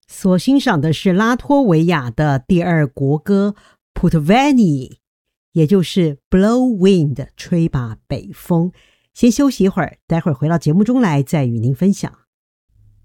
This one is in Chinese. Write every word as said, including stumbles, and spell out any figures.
所欣赏的是拉脱维亚的第二国歌 Putveni， 也就是 Blow Wind， 吹吧北风。先休息一会儿，待会儿回到节目中来再与您分享。